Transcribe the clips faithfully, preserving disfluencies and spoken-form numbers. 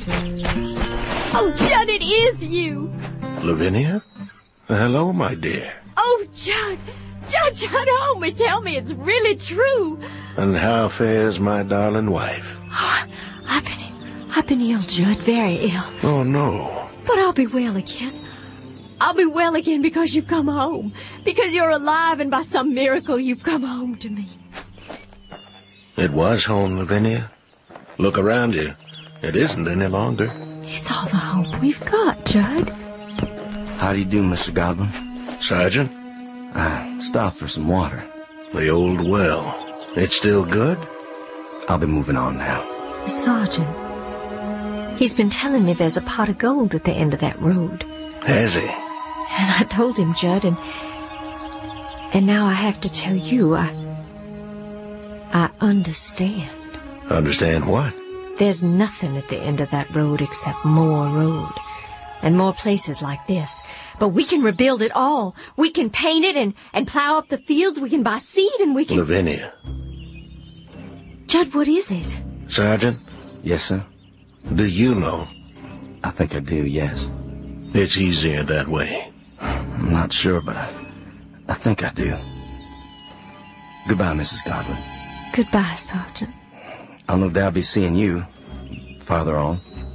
Oh, Judd, it is you. Lavinia? Hello, my dear. Oh, Judd. Judd, Judd, home and tell me it's really true. And how fares my darling wife? Oh, I've been, I've been ill, Judd, very ill. Oh, no. But I'll be well again. I'll be well again because you've come home. Because you're alive and by some miracle you've come home to me. It was home, Lavinia. Look around you. It isn't any longer. It's all the hope we've got, Judd. How do you do, Mister Godwin? Sergeant? I stopped for some water. The old well. It's still good? I'll be moving on now. The sergeant. He's been telling me there's a pot of gold at the end of that road. Has he? And I told him, Judd, and... And now I have to tell you, I... I understand. Understand what? There's nothing at the end of that road except more road. And more places like this. But we can rebuild it all. We can paint it and, and plow up the fields. We can buy seed and we can... Lavinia. Judd, what is it? Sergeant? Yes, sir? Do you know? I think I do, yes. It's easier that way. I'm not sure, but I, I think I do. Goodbye, Missus Godwin. Goodbye, Sergeant. I'll no doubt be seeing you farther on.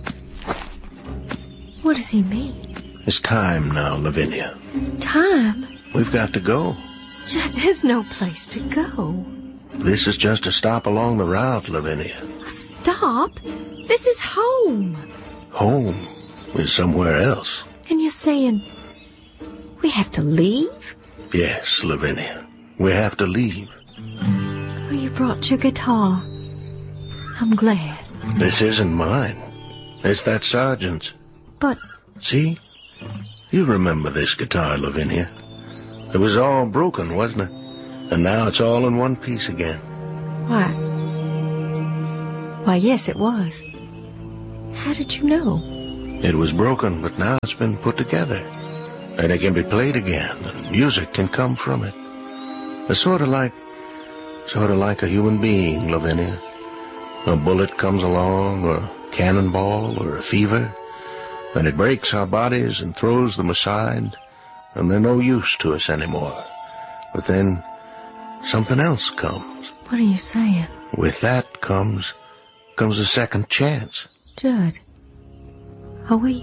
What does he mean? It's time now, Lavinia. Time? We've got to go. Judd, there's no place to go. This is just a stop along the route, Lavinia. A stop? This is home. Home is somewhere else. And you're saying we have to leave? Yes, Lavinia. We have to leave. Oh, you brought your guitar. I'm glad. This isn't mine. It's that sergeant's. But... See? You remember this guitar, Lavinia. It was all broken, wasn't it? And now it's all in one piece again. Why? Why, yes, it was. How did you know? It was broken, but now it's been put together. And it can be played again, and music can come from it. It's sort of like... Sort of like a human being, Lavinia. A bullet comes along, or a cannonball, or a fever, and it breaks our bodies and throws them aside, and they're no use to us anymore. But then something else comes. What are you saying? With that comes, comes a second chance. Judd, are we...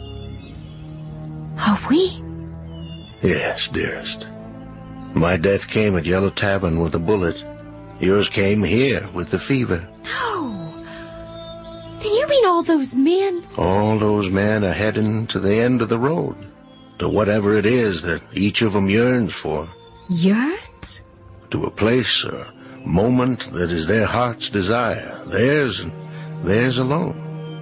Are we? Yes, dearest. My death came at Yellow Tavern with a bullet. Yours came here with the fever. No. Then you mean all those men? All those men are heading to the end of the road. To whatever it is that each of them yearns for. Yearns? To a place or moment that is their heart's desire. Theirs and theirs alone.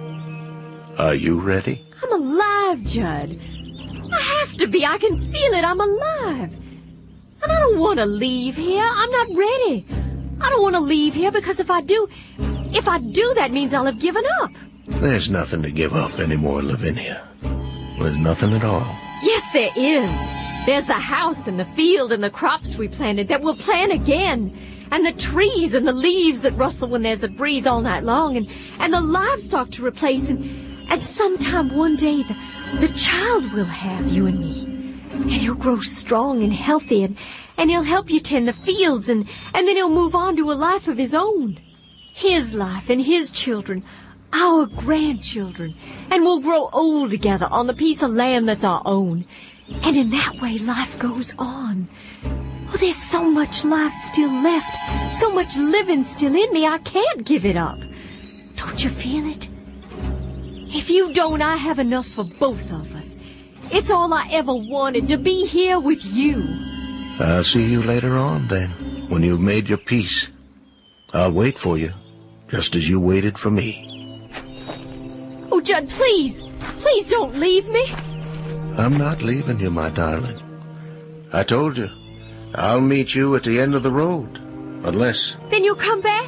Are you ready? I'm alive, Judd. I have to be. I can feel it. I'm alive. And I don't want to leave here. I'm not ready. I don't want to leave here because if I do, if I do, that means I'll have given up. There's nothing to give up anymore, Lavinia. There's nothing at all. Yes, there is. There's the house and the field and the crops we planted that we'll plant again. And the trees and the leaves that rustle when there's a breeze all night long. And, and the livestock to replace. And, and sometime one day, the, the child will have you and me. And he'll grow strong and healthy, and, and he'll help you tend the fields, and, and then he'll move on to a life of his own. His life and his children, our grandchildren, and we'll grow old together on the piece of land that's our own. And in that way, life goes on. Oh, there's so much life still left, so much living still in me, I can't give it up. Don't you feel it? If you don't, I have enough for both of us. It's all I ever wanted, to be here with you. I'll see you later on, then, when you've made your peace. I'll wait for you, just as you waited for me. Oh, Judd, please, please don't leave me. I'm not leaving you, my darling. I told you, I'll meet you at the end of the road, unless... Then you'll come back?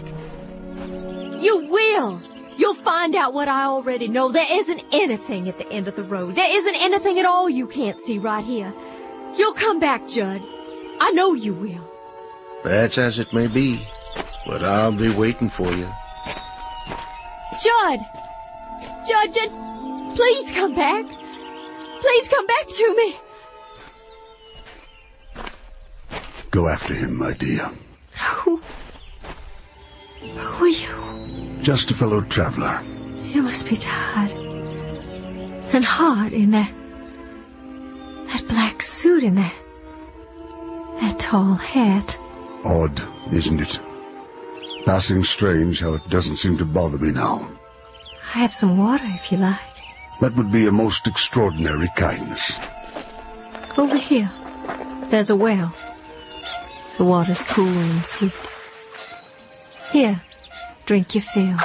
You will. You'll find out what I already know. There isn't anything at the end of the road. There isn't anything at all you can't see right here. You'll come back, Judd. I know you will. That's as it may be, but I'll be waiting for you. Judd! Judd, Judd, Please come back. Please come back to me. Go after him, my dear. Who... Who are you? Just a fellow traveler. You must be tired. And hot in that... that black suit and that... that tall hat. Odd, isn't it? Passing strange how it doesn't seem to bother me now. I have some water if you like. That would be a most extraordinary kindness. Over here. There's a well. The water's cool and sweet. Here, drink your fill.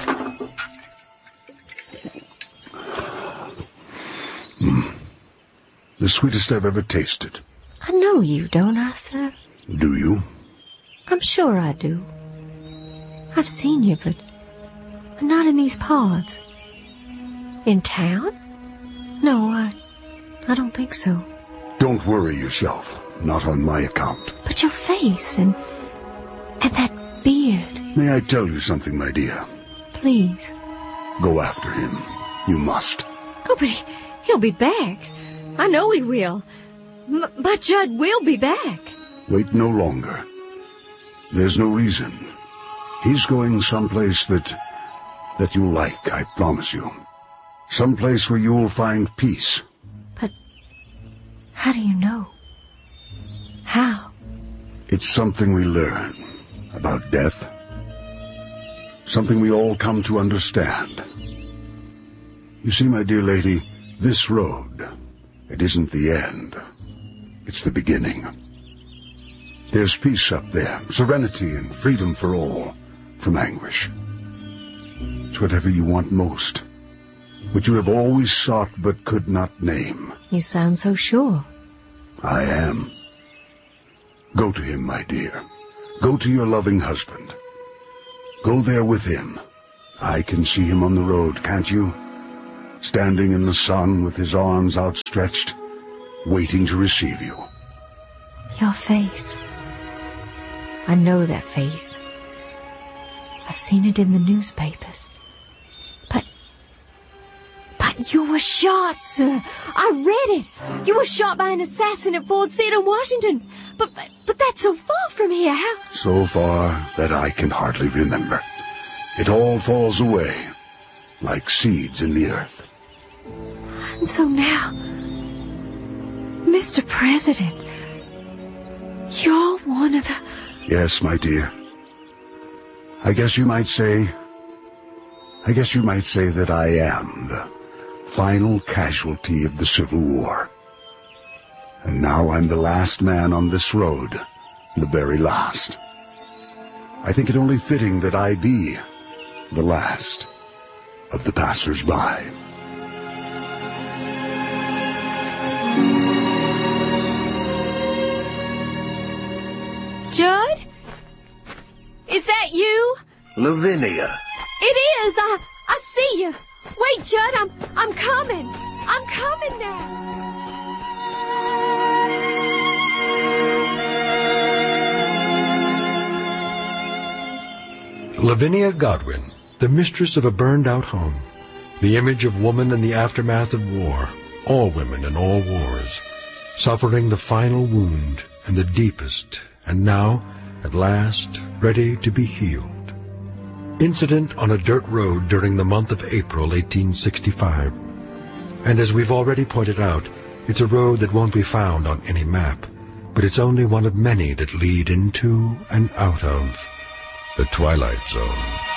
Mm. The sweetest I've ever tasted. I know you, don't I, sir? Do you? I'm sure I do. I've seen you, but not in these parts. In town? No, I... I don't think so. Don't worry yourself. Not on my account. But your face and... and that beard. May I tell you something, my dear? Please. Go after him. You must. Oh, but he, he'll be back. I know he will. M my Judd will be back. Wait no longer. There's no reason. He's going someplace that... that you'll like, I promise you. Someplace where you'll find peace. But... how do you know? How? It's something we learn about death. Something we all come to understand. You see, my dear lady, this road, it isn't the end. It's the beginning. There's peace up there, serenity and freedom for all, from anguish. It's whatever you want most, what you have always sought but could not name. You sound so sure. I am. Go to him, my dear. Go to your loving husband. Go there with him. I can see him on the road, can't you? Standing in the sun with his arms outstretched, waiting to receive you. Your face. I know that face. I've seen it in the newspapers. But... but you were shot, sir. I read it. You were shot by an assassin at Ford's Theater, Washington. But, but, but that's so far from here. How... So far that I can hardly remember. It all falls away, like seeds in the earth. And so now, Mister President, you're one of the... Yes, my dear. I guess you might say... I guess you might say that I am the final casualty of the Civil War. And now I'm the last man on this road, the very last. I think it only fitting that I be the last of the passers-by. Judd? Is that you? Lavinia. It is. I I see you. Wait, Judd, I'm I'm coming. I'm coming now. Lavinia Godwin, the mistress of a burned-out home, the image of woman in the aftermath of war, all women in all wars, suffering the final wound and the deepest, and now, at last, ready to be healed. Incident on a dirt road during the month of April eighteen sixty-five. And as we've already pointed out, it's a road that won't be found on any map, but it's only one of many that lead into and out of the Twilight Zone.